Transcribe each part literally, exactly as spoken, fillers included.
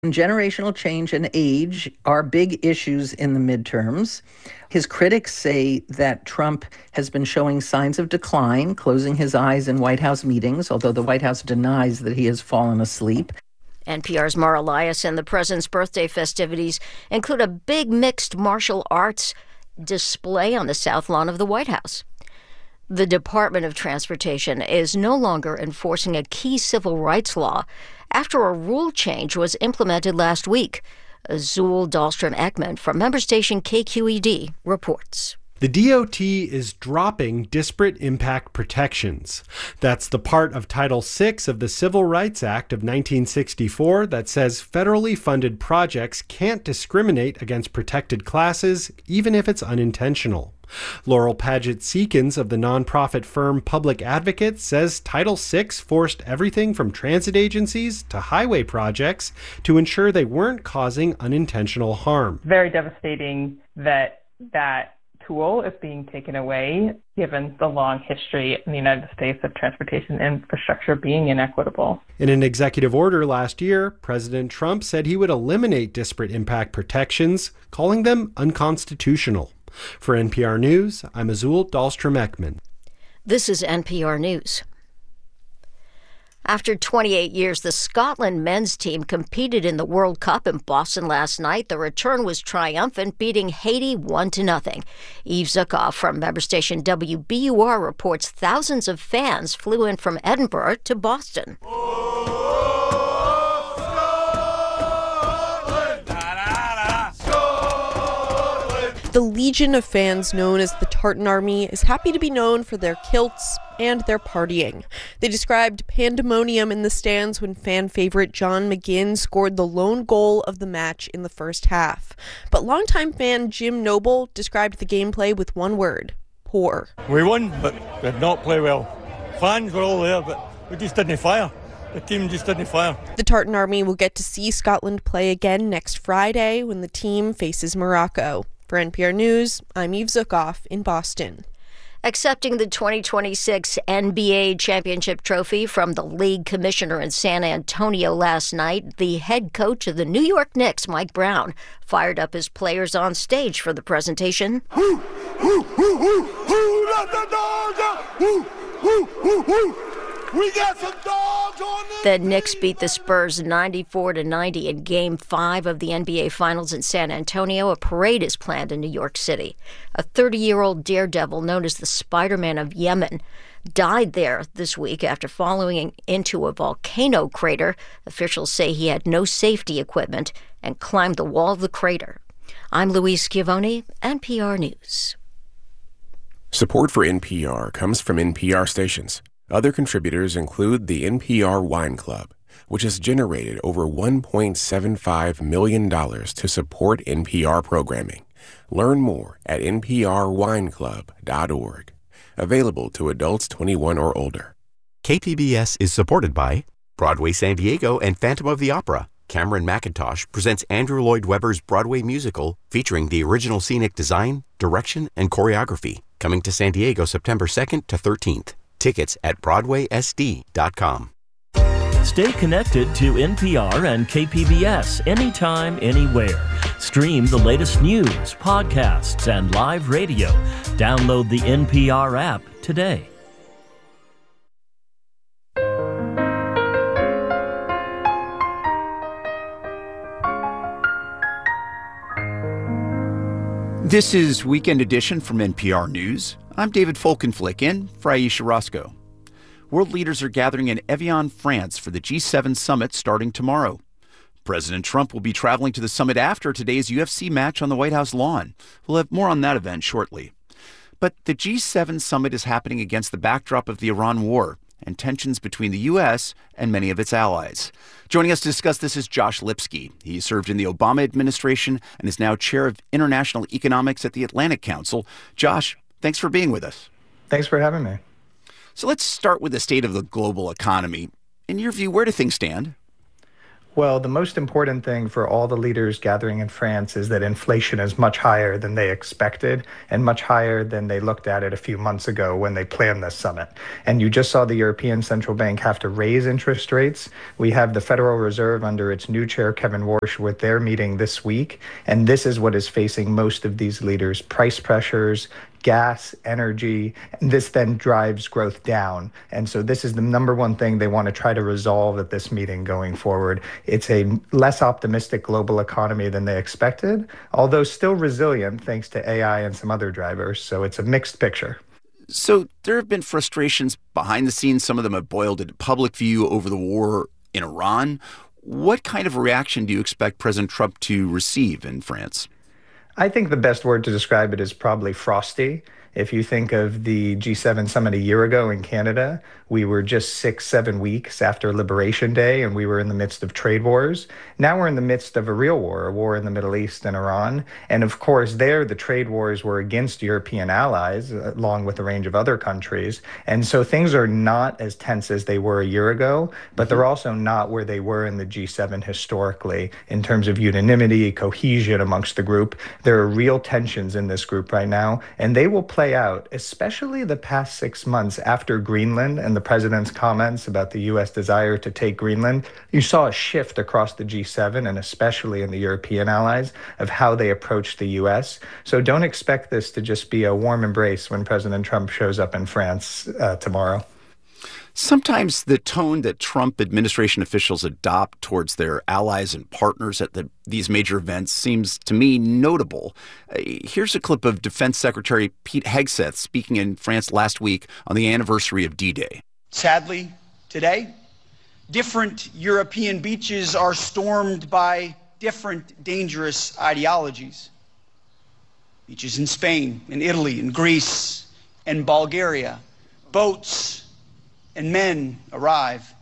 Generational change and age are big issues in the midterms. His critics say that Trump has been showing signs of decline, closing his eyes in White House meetings, although the White House denies that he has fallen asleep. N P R's Mara Lias and the president's birthday festivities include a big mixed martial arts display on the south lawn of the White House. The Department of Transportation is no longer enforcing a key civil rights law after a rule change was implemented last week. Azul Dahlstrom-Ekman from member station K Q E D reports. The D O T is dropping disparate impact protections. That's the part of Title six of the Civil Rights Act of nineteen sixty-four that says federally funded projects can't discriminate against protected classes, even if it's unintentional. Laurel Paget-Seekins of the nonprofit firm Public Advocate says Title six forced everything from transit agencies to highway projects to ensure they weren't causing unintentional harm. Very devastating that that tool is being taken away, given the long history in the United States of transportation infrastructure being inequitable. In an executive order last year, President Trump said he would eliminate disparate impact protections, calling them unconstitutional. For N P R News, I'm Azul Dahlstrom-Ekman. This is N P R News. After twenty-eight years, the Scotland men's team competed in the World Cup in Boston last night. The return was triumphant, beating Haiti one to nothing. Eve Zukoff from member station W B U R reports thousands of fans flew in from Edinburgh to Boston. The legion of fans known as the Tartan Army is happy to be known for their kilts and their partying. They described pandemonium in the stands when fan favorite John McGinn scored the lone goal of the match in the first half. But longtime fan Jim Noble described the gameplay with one word: poor. We won, but did not play well. Fans were all there, but we just didn't fire. The team just didn't fire. The Tartan Army will get to see Scotland play again next Friday when the team faces Morocco. For N P R News, I'm Eve Zukoff in Boston. Accepting the twenty twenty-six N B A championship trophy from the league commissioner in San Antonio last night, the head coach of the New York Knicks, Mike Brown, fired up his players on stage for the presentation. Who, who, who, who, who let the dogs out? Who, who, who, who? We got some dogs on this. The Knicks beat the Spurs ninety-four to ninety in Game five of the N B A Finals in San Antonio. A parade is planned in New York City. A thirty-year-old daredevil known as the Spider-Man of Yemen died there this week after falling into a volcano crater. Officials say he had no safety equipment and climbed the wall of the crater. I'm Louise Schiavone, N P R News. Support for N P R comes from N P R stations. Other contributors include the N P R Wine Club, which has generated over one point seven five million dollars to support N P R programming. Learn more at N P R wine club dot org. Available to adults twenty-one or older. K P B S is supported by Broadway San Diego and Phantom of the Opera. Cameron McIntosh presents Andrew Lloyd Webber's Broadway musical featuring the original scenic design, direction, and choreography. Coming to San Diego September second to thirteenth. Tickets at broadway s d dot com. Stay connected to N P R and K P B S anytime, anywhere. Stream the latest news, podcasts, and live radio. Download the N P R app today. This is Weekend Edition from N P R News. I'm David Folkenflik in for Aisha Roscoe. World leaders are gathering in Evian, France for the G seven summit starting tomorrow. President Trump will be traveling to the summit after today's U F C match on the White House lawn. We'll have more on that event shortly. But the G seven summit is happening against the backdrop of the Iran war and tensions between the U S and many of its allies. Joining us to discuss this is Josh Lipsky. He served in the Obama administration and is now chair of international economics at the Atlantic Council. Josh, thanks for being with us. Thanks for having me. So let's start with the state of the global economy. In your view, where do things stand? Well, the most important thing for all the leaders gathering in France is that inflation is much higher than they expected and much higher than they looked at it a few months ago when they planned this summit. And you just saw the European Central Bank have to raise interest rates. We have the Federal Reserve under its new chair, Kevin Warsh, with their meeting this week. And this is what is facing most of these leaders: price pressures, gas, energy, and this then drives growth down. And so this is the number one thing they want to try to resolve at this meeting going forward. It's a less optimistic global economy than they expected, although still resilient thanks to A I and some other drivers. So it's a mixed picture. So there have been frustrations behind the scenes. Some of them have boiled into public view over the war in Iran. What kind of reaction do you expect President Trump to receive in France? I think the best word to describe it is probably frosty. If you think of the G seven summit a year ago in Canada, we were just six, seven weeks after Liberation Day, and we were in the midst of trade wars. Now we're in the midst of a real war, a war in the Middle East and Iran. And of course, there, the trade wars were against European allies, along with a range of other countries. And so things are not as tense as they were a year ago, but they're also not where they were in the G seven historically in terms of unanimity, cohesion amongst the group. There are real tensions in this group right now, and they will play out, especially the past six months after Greenland and the president's comments about the U S desire to take Greenland. You saw a shift across the G seven and especially in the European allies of how they approach the U S. So don't expect this to just be a warm embrace when President Trump shows up in France uh, tomorrow. Sometimes the tone that Trump administration officials adopt towards their allies and partners at the, these major events seems to me notable. Uh, here's a clip of Defense Secretary Pete Hegseth speaking in France last week on the anniversary of D-Day. Sadly, today, different European beaches are stormed by different dangerous ideologies. Beaches in Spain, in Italy, in Greece, and Bulgaria. Boats and men arrive.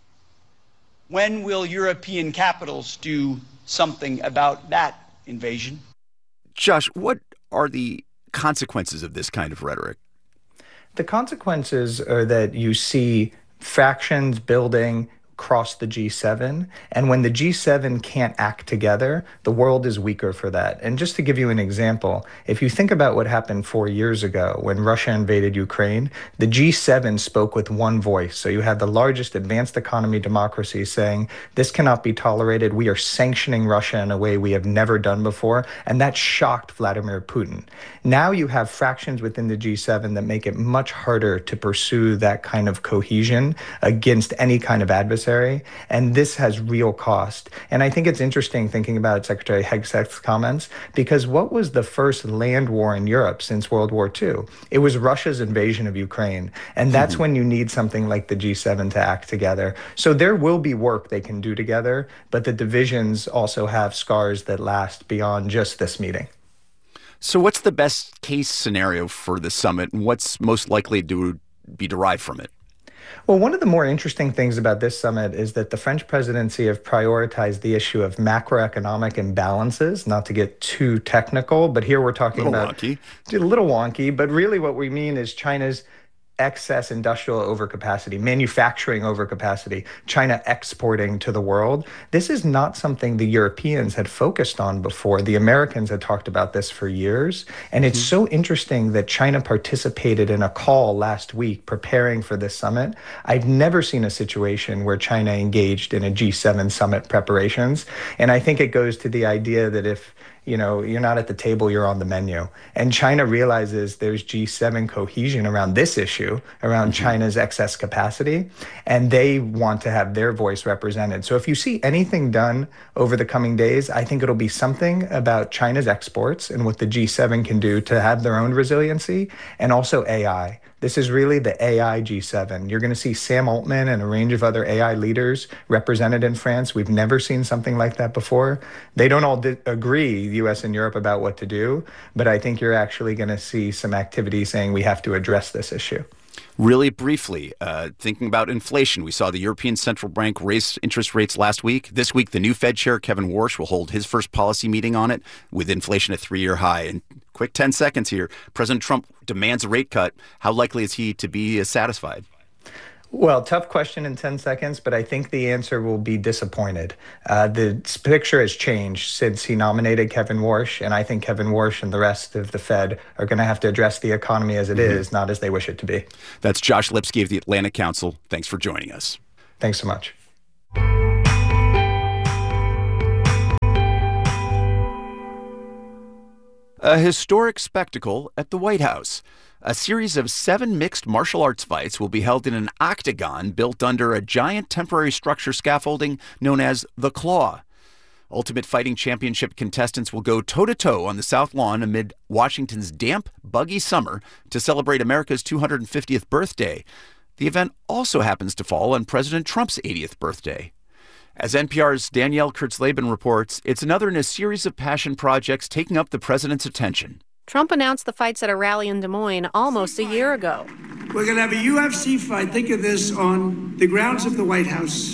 When will European capitals do something about that invasion? Josh, what are the consequences of this kind of rhetoric? The consequences are that you see factions building across the G seven. And when the G seven can't act together, the world is weaker for that. And just to give you an example, if you think about what happened four years ago when Russia invaded Ukraine, the G seven spoke with one voice. So you had the largest advanced economy democracy saying, this cannot be tolerated. We are sanctioning Russia in a way we have never done before. And that shocked Vladimir Putin. Now you have fractions within the G seven that make it much harder to pursue that kind of cohesion against any kind of adversary. And this has real cost. And I think it's interesting thinking about Secretary Hegseth's comments, because what was the first land war in Europe since World War Two? It was Russia's invasion of Ukraine. And that's mm-hmm. when you need something like the G seven to act together. So there will be work they can do together, but the divisions also have scars that last beyond just this meeting. So what's the best case scenario for the summit, and what's most likely to be derived from it? Well, one of the more interesting things about this summit is that the French presidency have prioritized the issue of macroeconomic imbalances, not to get too technical, but here we're talking a little about wonky. a little wonky, but really what we mean is China's excess industrial overcapacity, manufacturing overcapacity, China exporting to the world. This is not something the Europeans had focused on before. The Americans had talked about this for years. And it's mm-hmm. so interesting that China participated in a call last week preparing for this summit. I've never seen a situation where China engaged in a G seven summit preparations. And I think it goes to the idea that if you know, you're not at the table, you're on the menu. And China realizes there's G seven cohesion around this issue, around mm-hmm. China's excess capacity, and they want to have their voice represented. So if you see anything done over the coming days, I think it'll be something about China's exports and what the G seven can do to have their own resiliency, and also A I. This is really the A I G seven. You're going to see Sam Altman and a range of other A I leaders represented in France. We've never seen something like that before. They don't all di- agree, the U S and Europe, about what to do, but I think you're actually going to see some activity saying we have to address this issue. Really briefly, uh, thinking about inflation, we saw the European Central Bank raise interest rates last week. This week, the new Fed chair, Kevin Warsh, will hold his first policy meeting on it with inflation at three-year high. And quick ten seconds here, President Trump demands a rate cut. How likely is he to be uh, satisfied? Well, tough question in ten seconds, but I think the answer will be disappointed. Uh, the picture has changed since he nominated Kevin Warsh, and I think Kevin Warsh and the rest of the Fed are going to have to address the economy as it mm-hmm. is, not as they wish it to be. That's Josh Lipsky of the Atlantic Council. Thanks for joining us. Thanks so much. A historic spectacle at the White House. A series of seven mixed martial arts fights will be held in an octagon built under a giant temporary structure scaffolding known as the Claw. Ultimate Fighting Championship contestants will go toe-to-toe on the South Lawn amid Washington's damp, buggy summer to celebrate America's two hundred fiftieth birthday. The event also happens to fall on President Trump's eightieth birthday. As N P R's Danielle Kurtzleben reports, it's another in a series of passion projects taking up the president's attention. Trump announced the fights at a rally in Des Moines almost a year ago. We're going to have a U F C fight. Think of this on the grounds of the White House.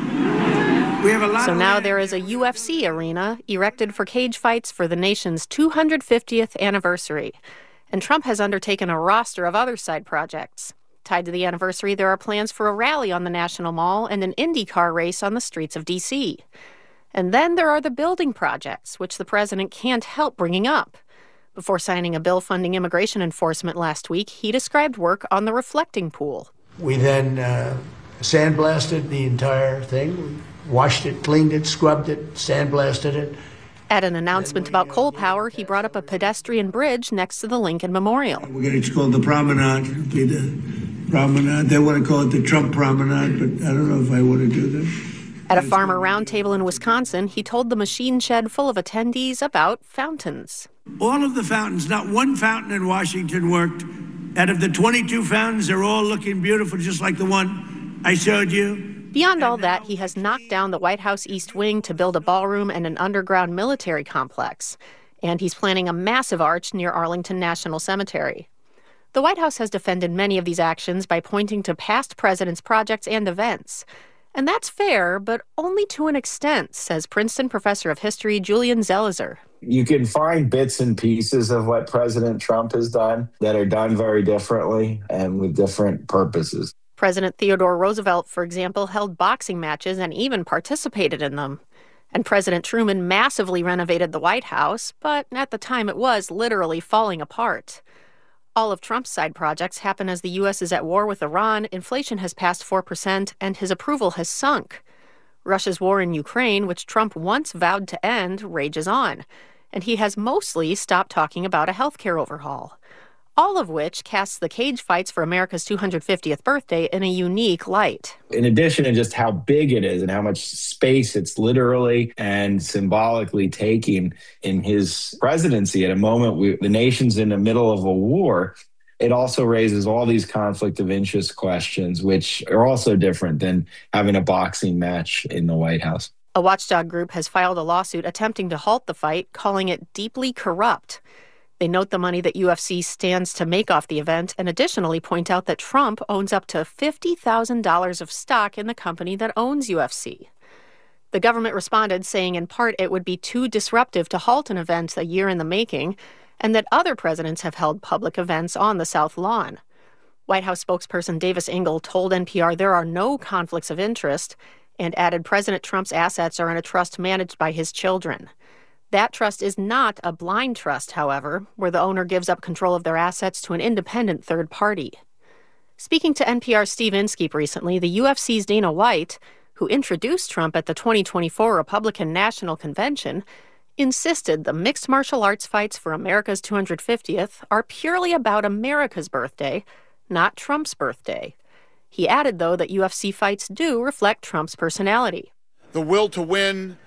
We have a lot so of now land. There is a U F C arena erected for cage fights for the nation's two hundred fiftieth anniversary. And Trump has undertaken a roster of other side projects. Tied to the anniversary, there are plans for a rally on the National Mall and an IndyCar race on the streets of D C. And then there are the building projects, which the president can't help bringing up. Before signing a bill funding immigration enforcement last week, he described work on the reflecting pool. We then uh, sandblasted the entire thing. We washed it, cleaned it, scrubbed it, sandblasted it. At an announcement about coal power, he brought up a pedestrian bridge next to the Lincoln Memorial. We're going to call it the Promenade. It'll be the Promenade. They want to call it the Trump Promenade, but I don't know if I want to do that. At a farmer roundtable in Wisconsin, he told the machine shed full of attendees about fountains. All of the fountains, not one fountain in Washington worked. Out of the twenty-two fountains, they're all looking beautiful, just like the one I showed you. Beyond all that, he has knocked down the White House East Wing to build a ballroom and an underground military complex. And he's planning a massive arch near Arlington National Cemetery. The White House has defended many of these actions by pointing to past presidents' projects and events. And that's fair, but only to an extent, says Princeton professor of history Julian Zelizer. You can find bits and pieces of what President Trump has done that are done very differently and with different purposes. President Theodore Roosevelt, for example, held boxing matches and even participated in them. And President Truman massively renovated the White House, but at the time it was literally falling apart. All of Trump's side projects happen as the U S is at war with Iran, inflation has passed four percent, and his approval has sunk. Russia's war in Ukraine, which Trump once vowed to end, rages on. And he has mostly stopped talking about a healthcare overhaul. All of which casts the cage fights for America's two hundred fiftieth birthday in a unique light. In addition to just how big it is and how much space it's literally and symbolically taking in his presidency at a moment we, the nation's in the middle of a war, it also raises all these conflict of interest questions, which are also different than having a boxing match in the White House. A watchdog group has filed a lawsuit attempting to halt the fight, calling it deeply corrupt. They note the money that U F C stands to make off the event and additionally point out that Trump owns up to fifty thousand dollars of stock in the company that owns U F C. The government responded, saying in part it would be too disruptive to halt an event a year in the making, and that other presidents have held public events on the South Lawn. White House spokesperson Davis Ingle told N P R there are no conflicts of interest and added President Trump's assets are in a trust managed by his children. That trust is not a blind trust, however, where the owner gives up control of their assets to an independent third party. Speaking to N P R's Steve Inskeep recently, the U F C's Dana White, who introduced Trump at the twenty twenty-four Republican National Convention, insisted the mixed martial arts fights for America's two hundred fiftieth are purely about America's birthday, not Trump's birthday. He added, though, that U F C fights do reflect Trump's personality. The will to win,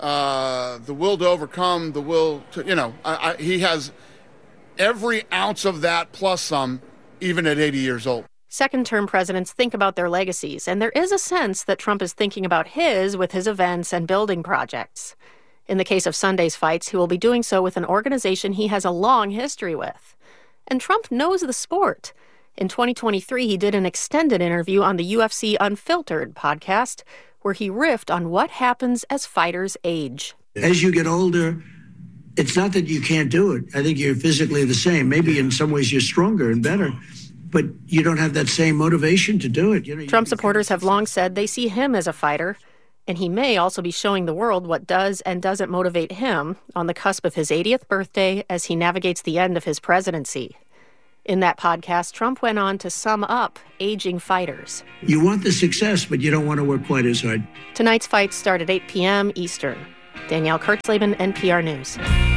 uh, the will to overcome, the will to, you know, I, I, he has every ounce of that plus some, even at eighty years old. Second-term presidents think about their legacies, and there is a sense that Trump is thinking about his with his events and building projects. In the case of Sunday's fights, he will be doing so with an organization he has a long history with. And Trump knows the sport. In twenty twenty-three, he did an extended interview on the U F C Unfiltered podcast, where he riffed on what happens as fighters age. As you get older, it's not that you can't do it. I think you're physically the same. Maybe in some ways you're stronger and better. but you don't have that same motivation to do it. You know, Trump supporters have long said they see him as a fighter, and he may also be showing the world what does and doesn't motivate him on the cusp of his eightieth birthday as he navigates the end of his presidency. In that podcast, Trump went on to sum up aging fighters. You want the success, but you don't want to work quite as hard. Tonight's fights start at eight p.m. Eastern. Danielle Kurtzleben, N P R News.